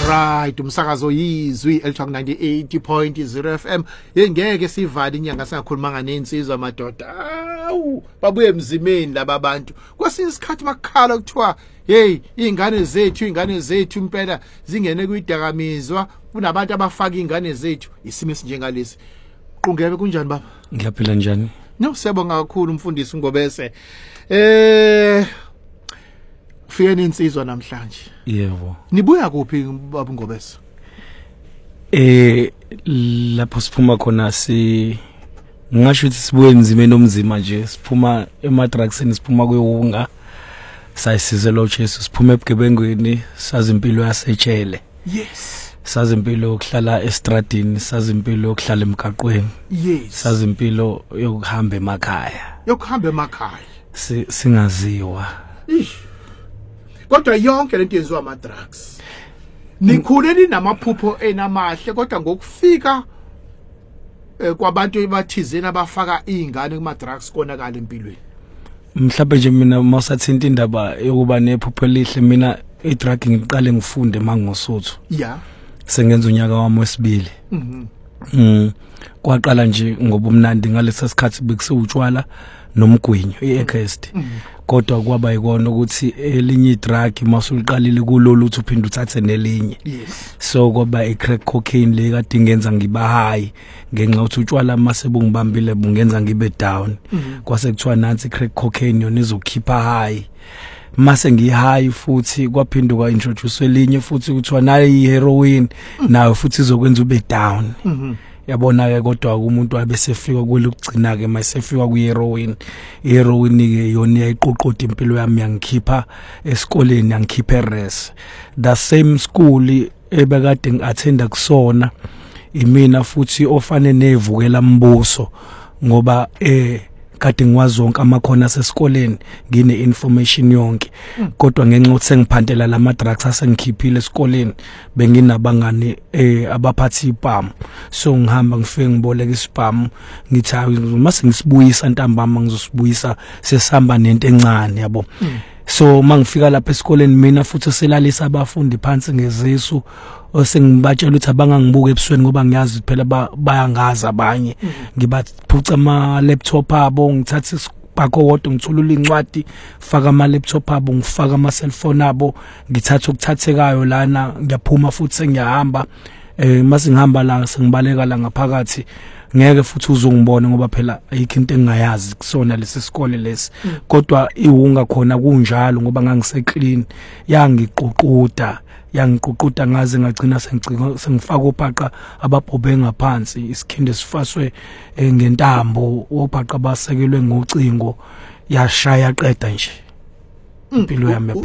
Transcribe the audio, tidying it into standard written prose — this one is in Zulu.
Right, umsakazo yizwi elithwa 98.0 FM. Yengeke sivale inyanga sangakhuluma nganensizwa madoda. Awu, babuye emzimeni laba bantu. Kwesinye isikhathi makhala kuthiwa, hey, ingane zethu impela zingene kuidakamizwa, kunabantu abafaka ingane zethu. Isimo esinjengalesi. Qungeke kunjani baba? Ngiyaphila njani? No, siyabonga kakhulu umfundisi Ngobese. Ufike ninsizwa namhlanje. Yebo. Nibuya kuphi baba Ngobese? Lapho siphuma khona ngingasho ukuthi sibuye emzimeni omzima nje, siphuma emadragsini, siphuma kuyunga. Sayisizelo Jesu, siphuma ebugebengweni, sazi impilo yasetshele. Yes. Sazi impilo yokuhlala estradini, sazi impilo yokuhlala emgaqweni. Yes. Sazi impilo yokuhamba emakhaya. Singaziwa. Kodwa yonke lento yenziwa ama drugs. Nikhuleni namaphupho enamahle kodwa ngokufika kwabantu ebathizena abafaka izingane kuma drugs konakala empilweni. Mhlawumbe nje mina mawusathinta indaba yokuba nephupho elihle, mina i-drug ngiqale ngifunde mangosuthu. Yeah. Sengenza unyaka wami wesibili. Kwaqala nje ngoba umnandi ngalesa sikhathi bekusewutshwala nomgwinyo iEkhest. Kodwa kwaba yikona ukuthi elinye idrug masuliqalile kulolu uthi uphinde uthathe nelinye. Yes. So kwaba i-crack cocaine le kade ingenza ngiba high ngenxa ukuthi utshwala mase bungibambile bungenza ngibe down. Kwase kuthiwa nansi i-crack cocaine yona izokhipha high. Mase ngihigh futhi kwaphinde kwa introduce elinye futhi kuthiwa nayo i-heroin nayo futhi izokwenza ube down. Yabona ke kodwa umuntu abesefika kulugcina ke mayesefika ku-heroin. I-heroin ke yona yayiqoqoda impilo yami, yangikhipha esikoleni, yangikhipha eRes. The same school ebekade ngiattenda kusona imina futhi ofane nevukela mbuso ngoba kade ngiwazi zonke amakhono asesikoleni, ngine information yonke. Kodwa ngenxa ukuthi sengiphantela lama drugs asengikhiphile esikoleni, benginabangani abaphathi iPAM. So ngihamba ngifike ngiboleka iSPAM, ngithi mase ngisibuyisa ntambama ngizosibuyisa sesihamba nento encane yabo. So mangifika lapha esikoleni mina futhi selalisa abafundi phansi ngezisu, osengibatshela ukuthi abangangibuka ebusweni ngoba ngiyazi phela bayangaza abanye. Ngibaphuca ama laptop abo, ngithatha isibhako wodwa, ngithulula incwadi, faka ama laptop abo, ngifaka ama cellphone abo, ngithatha ukuthathekayo lana, ngiyaphuma futhi sengiyahamba. Mase ngihamba la sengibaleka la ngaphakathi, ngeke futhi uzongibona ngoba phela ayikho into engayazi kusona lesi sikole lesi. Kodwa iwunga khona kunjalo ngoba ngangise clean, yangiququda ngaze ngagcina sengifaka ophaqa ababhobhe ngaphansi, isikhinde sifaswe ngentambo, ophaqa basekelwe ngocingo, yashaya qeda nje impilo yami.